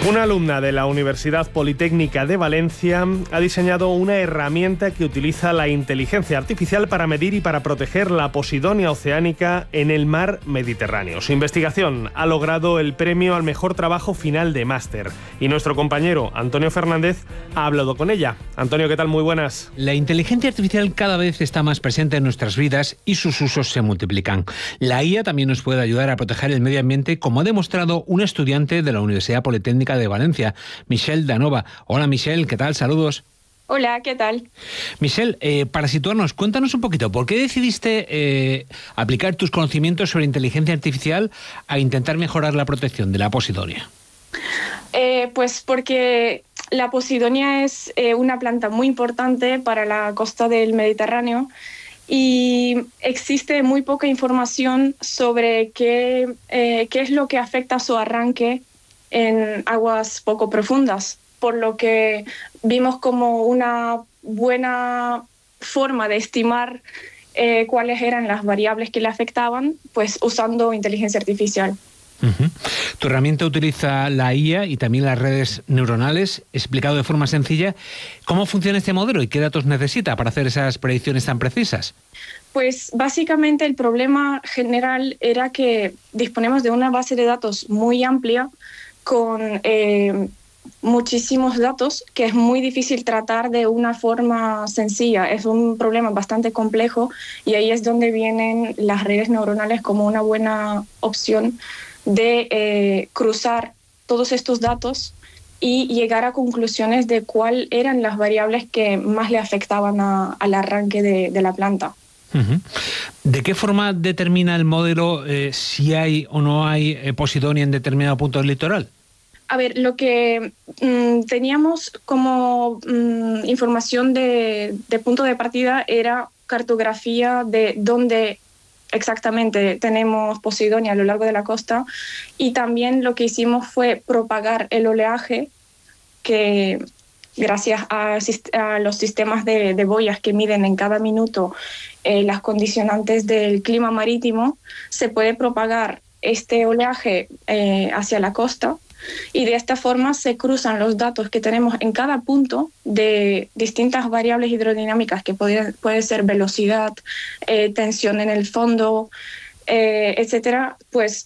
Una alumna de la Universidad Politécnica de Valencia ha diseñado una herramienta que utiliza la inteligencia artificial para medir y para proteger la posidonia oceánica en el mar Mediterráneo. Su investigación ha logrado el premio al mejor trabajo final de máster y nuestro compañero Antonio Fernández ha hablado con ella. Antonio, ¿qué tal? Muy buenas. La inteligencia artificial cada vez está más presente en nuestras vidas y sus usos se multiplican. La IA también nos puede ayudar a proteger el medio ambiente, como ha demostrado un estudiante de la Universidad Politécnica de Valencia, Michelle Danova. Hola Michelle, ¿qué tal? Saludos. Hola, ¿qué tal? Michelle, para situarnos, cuéntanos un poquito, ¿por qué decidiste aplicar tus conocimientos sobre inteligencia artificial a intentar mejorar la protección de la posidonia? Pues porque la posidonia es una planta muy importante para la costa del Mediterráneo y existe muy poca información sobre qué es lo que afecta a su arranque en aguas poco profundas, por lo que vimos como una buena forma de estimar cuáles eran las variables que le afectaban, pues usando inteligencia artificial. Uh-huh. Tu herramienta utiliza la IA y también las redes neuronales. Explicado de forma sencilla, ¿cómo funciona este modelo y qué datos necesita para hacer esas predicciones tan precisas? Pues básicamente el problema general era que disponemos de una base de datos muy amplia con muchísimos datos que es muy difícil tratar de una forma sencilla. Es un problema bastante complejo y ahí es donde vienen las redes neuronales como una buena opción de cruzar todos estos datos y llegar a conclusiones de cuáles eran las variables que más le afectaban al arranque de la planta. Uh-huh. ¿De qué forma determina el modelo si hay o no hay posidonia en determinado punto del litoral? A ver, lo que teníamos como información de punto de partida era cartografía de dónde exactamente tenemos posidonia a lo largo de la costa, y también lo que hicimos fue propagar el oleaje que, gracias a los sistemas de boyas que miden en cada minuto las condicionantes del clima marítimo, se puede propagar este oleaje hacia la costa, y de esta forma se cruzan los datos que tenemos en cada punto de distintas variables hidrodinámicas que puede ser velocidad, tensión en el fondo, etcétera. Pues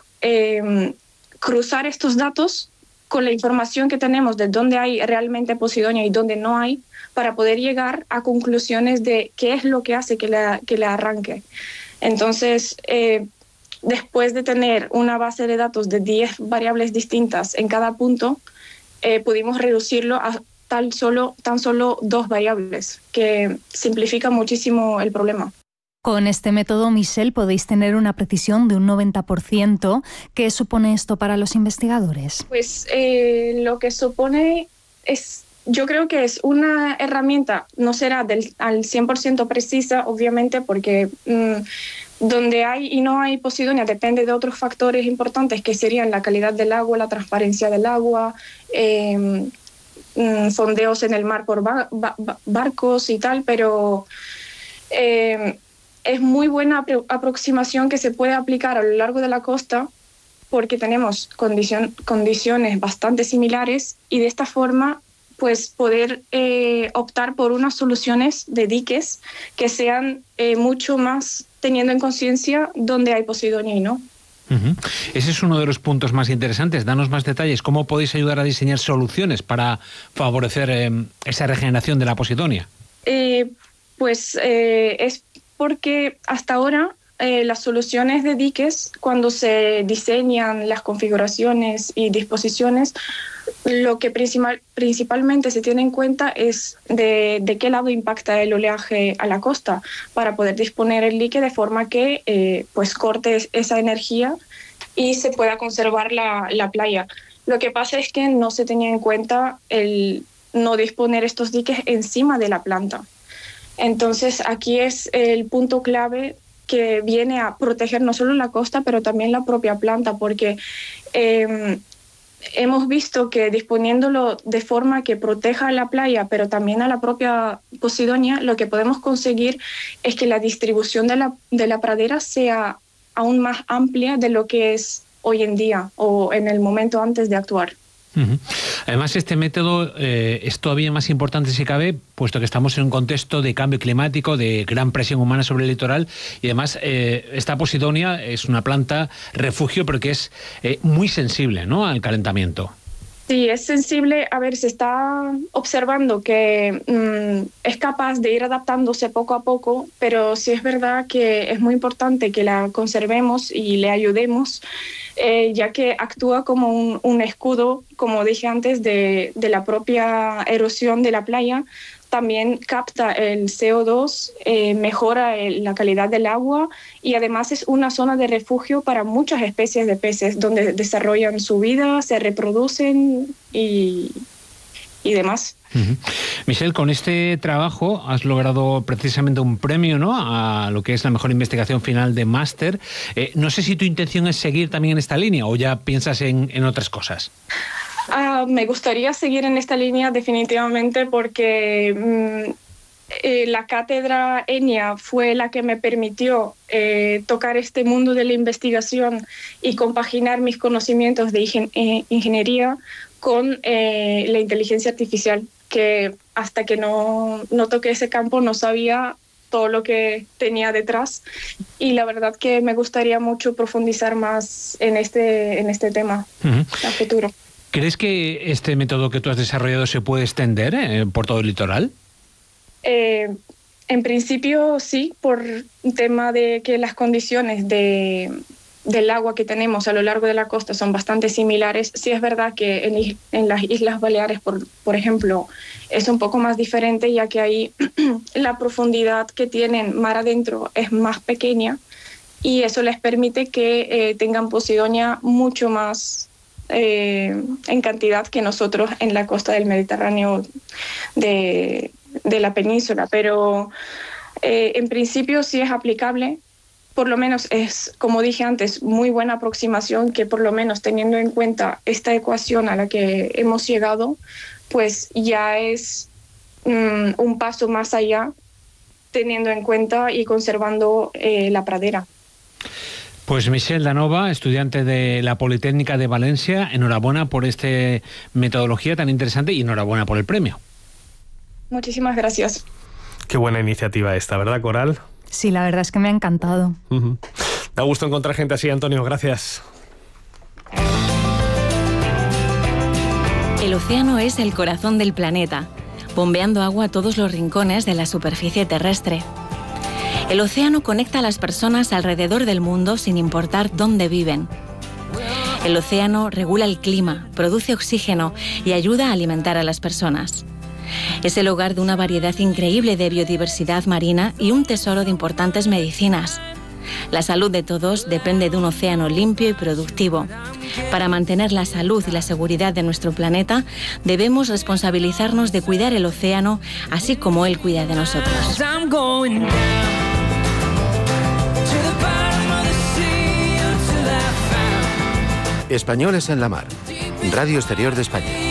cruzar estos datos con la información que tenemos de dónde hay realmente posidonia y dónde no hay, para poder llegar a conclusiones de qué es lo que hace que la arranque. Entonces, después de tener una base de datos de 10 variables distintas en cada punto, pudimos reducirlo a tan solo 2 variables, que simplifica muchísimo el problema. Con este método, Michelle, podéis tener una precisión de un 90%. ¿Qué supone esto para los investigadores? Pues lo que supone es, yo creo que es una herramienta, no será al 100% precisa, obviamente, porque donde hay y no hay posidonia depende de otros factores importantes, que serían la calidad del agua, la transparencia del agua, sondeos en el mar por barcos y tal, pero es muy buena aproximación que se puede aplicar a lo largo de la costa, porque tenemos condiciones bastante similares, y de esta forma pues poder optar por unas soluciones de diques que sean mucho más teniendo en conciencia dónde hay posidonia y no. Uh-huh. Ese es uno de los puntos más interesantes. Danos más detalles. ¿Cómo podéis ayudar a diseñar soluciones para favorecer esa regeneración de la posidonia? Es porque hasta ahora las soluciones de diques, cuando se diseñan las configuraciones y disposiciones, lo que principalmente se tiene en cuenta es de qué lado impacta el oleaje a la costa, para poder disponer el dique de forma que pues corte esa energía y se pueda conservar la playa. Lo que pasa es que no se tenía en cuenta el no disponer estos diques encima de la planta. Entonces aquí es el punto clave, que viene a proteger no solo la costa, pero también la propia planta, porque hemos visto que disponiéndolo de forma que proteja a la playa, pero también a la propia posidonia, lo que podemos conseguir es que la distribución de la pradera sea aún más amplia de lo que es hoy en día o en el momento antes de actuar. Además, este método es todavía más importante si cabe, puesto que estamos en un contexto de cambio climático, de gran presión humana sobre el litoral, y además esta posidonia es una planta refugio porque es muy sensible, ¿no?, al calentamiento. Sí, es sensible. A ver, se está observando que es capaz de ir adaptándose poco a poco, pero sí es verdad que es muy importante que la conservemos y le ayudemos, ya que actúa como un escudo, como dije antes, de la propia erosión de la playa. También capta el CO2, mejora la calidad del agua y además es una zona de refugio para muchas especies de peces donde desarrollan su vida, se reproducen y demás. Michelle, con este trabajo has logrado precisamente un premio, ¿no?, a lo que es la mejor investigación final de máster. No sé si tu intención es seguir también en esta línea o ya piensas en otras cosas. Me gustaría seguir en esta línea definitivamente porque la cátedra ENIA fue la que me permitió tocar este mundo de la investigación y compaginar mis conocimientos de ingeniería con la inteligencia artificial, que hasta que no toqué ese campo no sabía todo lo que tenía detrás, y la verdad que me gustaría mucho profundizar más en este tema a futuro. ¿Crees que este método que tú has desarrollado se puede extender por todo el litoral? En principio sí, por un tema de que las condiciones del agua que tenemos a lo largo de la costa son bastante similares. Sí es verdad que en las Islas Baleares, por ejemplo, es un poco más diferente, ya que ahí la profundidad que tienen mar adentro es más pequeña y eso les permite que tengan posidonia mucho más en cantidad que nosotros en la costa del Mediterráneo de la península, pero en principio sí es aplicable. Por lo menos es, como dije antes, muy buena aproximación, que por lo menos teniendo en cuenta esta ecuación a la que hemos llegado, pues ya es un paso más allá, teniendo en cuenta y conservando la pradera. Pues Michelle Danova, estudiante de la Politécnica de Valencia, enhorabuena por esta metodología tan interesante y enhorabuena por el premio. Muchísimas gracias. Qué buena iniciativa esta, ¿verdad, Coral? Sí, la verdad es que me ha encantado. Da gusto encontrar gente así, Antonio, gracias. El océano es el corazón del planeta, bombeando agua a todos los rincones de la superficie terrestre. El océano conecta a las personas alrededor del mundo sin importar dónde viven. El océano regula el clima, produce oxígeno y ayuda a alimentar a las personas. Es el hogar de una variedad increíble de biodiversidad marina y un tesoro de importantes medicinas. La salud de todos depende de un océano limpio y productivo. Para mantener la salud y la seguridad de nuestro planeta, debemos responsabilizarnos de cuidar el océano, así como él cuida de nosotros. Españoles en la Mar, Radio Exterior de España.